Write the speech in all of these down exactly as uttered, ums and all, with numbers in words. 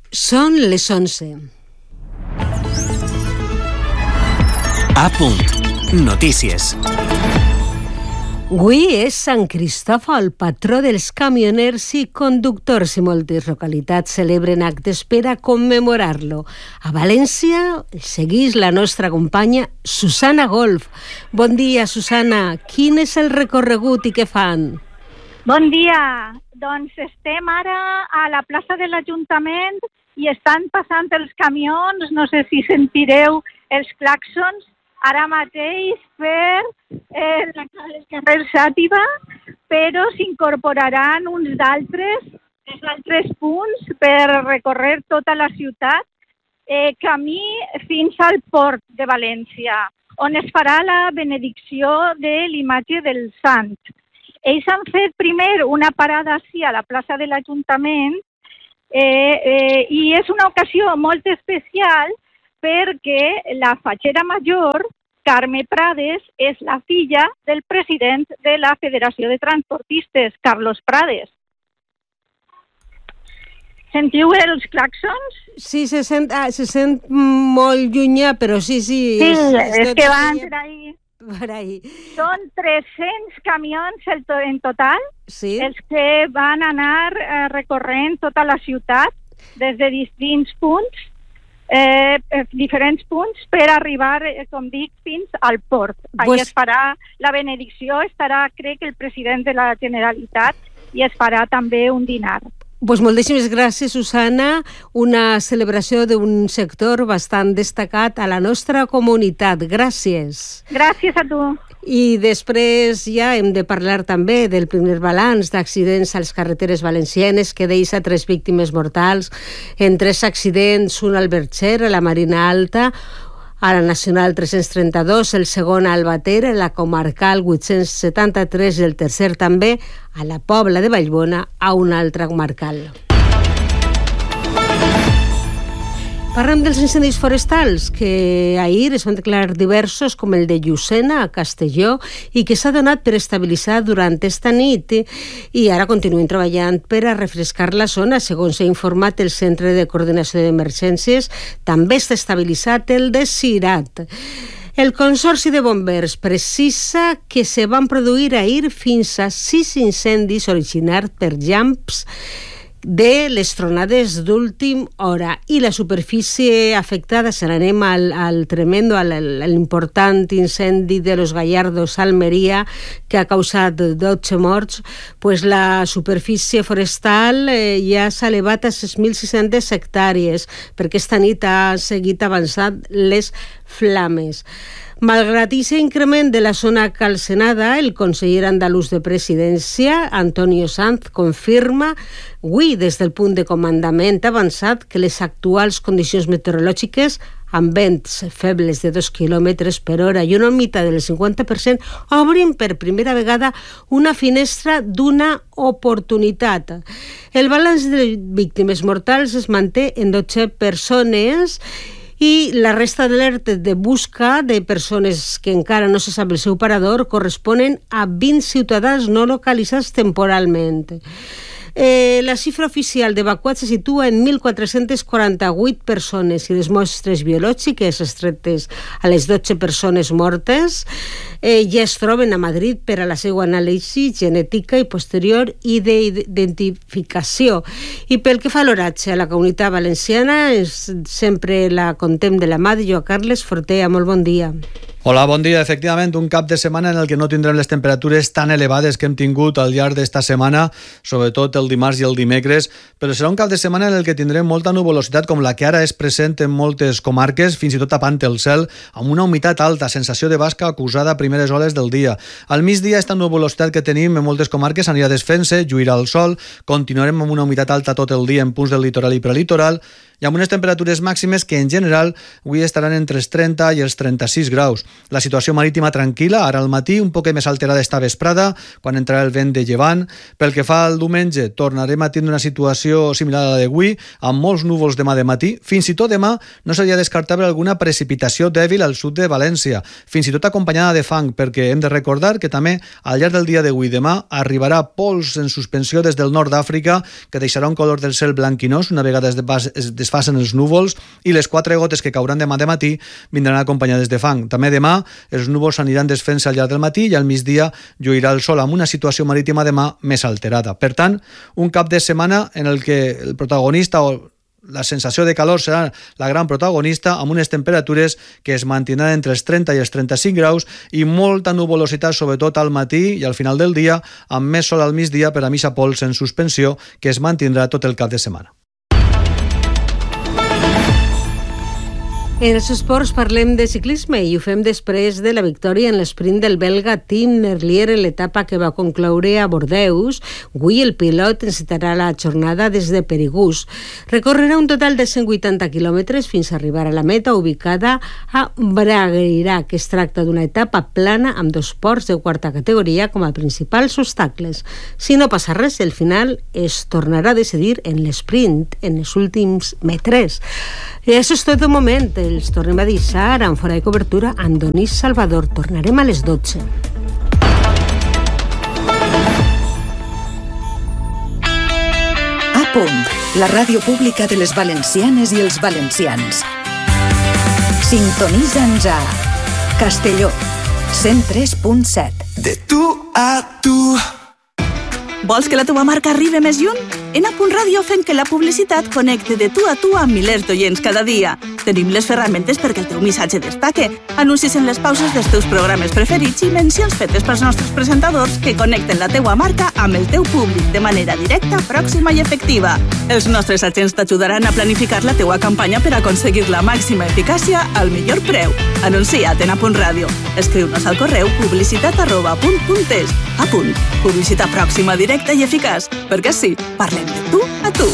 Són les onze. A punt. Notícies. Avui és Sant Cristòfol, patró dels camioners i conductors, i moltes localitats celebren actes per a commemorar-lo. A València segueix la nostra companya Susana Golf. Bon dia, Susana. Quin és el recorregut i què fan? Bon dia. Doncs estem ara a la plaça de l'Ajuntament i estan passant els camions, no sé si sentireu els clàxons, ara mateix per eh, el carrer Xàtiva, però s'incorporaran uns d'altres, uns altres punts per recórrer tota la ciutat, eh, camí fins al port de València, on es farà la benedicció de l'imatge del sant. Ells han fet primer una parada així a la plaça de l'Ajuntament eh, eh, i és una ocasió molt especial perquè la fatxera major, Carme Prades, és la filla del president de la Federació de Transportistes, Carlos Prades. Sentiu els clàxons? Sí, se sent, ah, se sent molt llunyà, però sí, sí. Sí, és, és, és que van per ahí. Per ahí. Són tres-cents camions en total, sí? Els que van anar eh, recorrent tota la ciutat des de distints punts, eh, diferents punts per arribar, eh, com dic, fins al port. Ahí pues... es farà la benedicció, estarà, crec, el president de la Generalitat i es farà també un dinar. Pues moltíssimes gràcies, Susana. Una celebració d'un sector bastant destacat a la nostra comunitat. Gràcies. Gràcies a tu. I després ja hem de parlar també del primer balanç d'accidents a les carreteres valencianes, que deixa tres víctimes mortals en tres accidents, un al Bercher, a la Marina Alta, a la Nacional tres-cents trenta-dos, el segon a Albater, a la Comarcal vuit-cents setanta-tres i el tercer també a la Pobla de Vallbona, a una altra comarcal. Parlem dels incendis forestals, que ahir es van declarar diversos, com el de Llucena, a Castelló, i que s'ha donat per estabilitzar durant esta nit, i ara continuen treballant per a refrescar la zona. Segons s'ha informat el Centre de Coordinació d'Emergències, també està estabilitzat el de Cirat. El Consorci de Bombers precisa que se van produir ahir fins a sis incendis originats per llamps de les tronades d'última hora, i la superfície afectada, se n'anem al, al tremendo, a l'important incendi de Los Gallardos a Almeria, que ha causat dotze morts, pues la superfície forestal eh, ja s'ha elevat a sis mil sis-centes hectàrees, perquè esta nit ha seguit avançant les flames. Malgrat aquest increment de la zona calcinada, el conseller andalús de Presidència, Antonio Sanz, confirma avui des del punt de comandament avançat que les actuals condicions meteorològiques, amb vents febles de dos quilòmetres per hora i una humitat del cinquanta per cent, obrin per primera vegada una finestra d'una oportunitat. El balanç de víctimes mortals es manté en dotze persones, i la resta d'alerta de busca de persones que encara no se sap el seu parador corresponen a vint ciutadans no localitzats temporalment. Eh, la xifra oficial d'evacuats se situa en mil quatre-cents quaranta-vuit persones i les mostres biològiques extretes a les dotze persones mortes eh, ja es troben a Madrid per a la seva anàlisi genètica i posterior i d'identificació. I pel que fa a l'oratge a la Comunitat Valenciana, és, sempre la contem de la mà de Joan Carles Fortea. Molt bon dia. Hola, bon dia. Efectivament, un cap de setmana en el que no tindrem les temperatures tan elevades que hem tingut al llarg d'esta setmana, sobretot el dimarts i el dimecres, però serà un cap de setmana en el que tindrem molta nuvolositat com la que ara és present en moltes comarques, fins i tot tapant el cel, amb una humitat alta, sensació de basca acusada a primeres hores del dia. Al migdia, esta nuvolositat que tenim en moltes comarques anirà desfent-se, lluirà el sol, continuarem amb una humitat alta tot el dia en punts del litoral i prelitoral, i amb unes temperatures màximes que en general avui estaran entre els trenta i els trenta-sis graus. La situació marítima tranquil·la, ara al matí un poc més alterada esta vesprada, quan entrarà el vent de llevant. Pel que fa al diumenge, tornarem a tindre una situació similar a la d'avui, amb molts núvols demà de matí. Fins i tot demà no seria descartable alguna precipitació dèbil al sud de València, fins i tot acompanyada de fang, perquè hem de recordar que també al llarg del dia d'avui demà arribarà pols en suspensió des del nord d'Àfrica, que deixarà un color del cel blanquinós una vegada es desfasen els núvols, i les quatre gotes que cauran demà de matí vindran acompanyades de fang. També demà els núvols s'aniran desfent-se al llarg del matí i al migdia lluirà el sol amb una situació marítima demà més alterada. Per tant, un cap de setmana en el que el protagonista o la sensació de calor serà la gran protagonista, amb unes temperatures que es mantindran entre els trenta i els trenta-cinc graus i molta nuvolositat, sobretot al matí i al final del dia, amb més sol al migdia per a mitja pols en suspensió, que es mantindrà tot el cap de setmana. En els esports parlem de ciclisme i ho fem després de la victòria en l'esprint del belga Tim Merlier en l'etapa que va concloure a Bordeus. Avui el pilot encetarà la jornada des de Perigús. Recorrerà un total de cent vuitanta quilòmetres fins a arribar a la meta ubicada a Bragueirà, que es tracta d'una etapa plana amb dos ports de quarta categoria com a principals obstacles. Si no passa res, el final es tornarà a decidir en l'esprint, en els últims metres. I això és tot de moment. Els tornem a deixar en fora de cobertura amb Donís Salvador. Tornarem a les dotze. A punt, la ràdio pública de les valencianes i els valencians. Sintonitza'ns a Castelló, cent tres punt set. De tu a tu. Vols que la teva marca arribi més lluny? En A Punt Ràdio fem que la publicitat connecte de tu a tu amb milers d'oients cada dia. Tenim les ferramentes perquè el teu missatge destaque, anuncis en les pauses dels teus programes preferits i mencions fetes pels nostres presentadors que connecten la teua marca amb el teu públic de manera directa, pròxima i efectiva. Els nostres agents t'ajudaran a planificar la teua campanya per aconseguir la màxima eficàcia al millor preu. Anuncia't en A Punt Ràdio. Escriu-nos al correu publicitat arroba punt punt es. A punt. Publicitat pròxima, directa i eficaç. Perquè sí, parlem de tu a tu.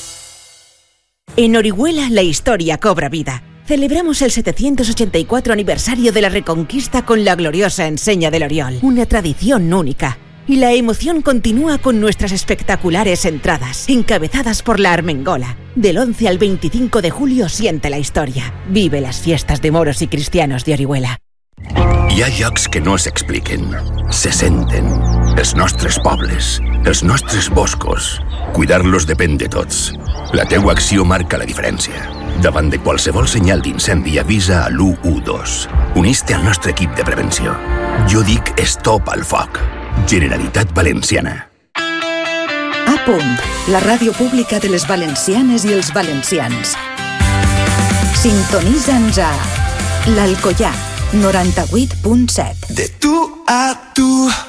En Orihuela la historia cobra vida. Celebramos el setecientos ochenta y cuatro aniversario de la Reconquista con la gloriosa enseña del Oriol. Una tradición única. Y la emoción continúa con nuestras espectaculares entradas, encabezadas por la Armengola. Del once al veinticinco de julio siente la historia. Vive las fiestas de moros y cristianos de Orihuela. Hi ha llocs que no s'expliquen, se senten. Els nostres pobles, els nostres boscos. Cuidar-los depèn de tots. La teua acció marca la diferència. Davant de qualsevol senyal d'incendi avisa a l'u u dos. Unís-te al nostre equip de prevenció. Jo dic stop al foc. Generalitat Valenciana. A punt, la ràdio pública de les valencianes i els valencians. Sintonitza'ns a l'Alcoià, noranta-vuit punt set. De tu a tu.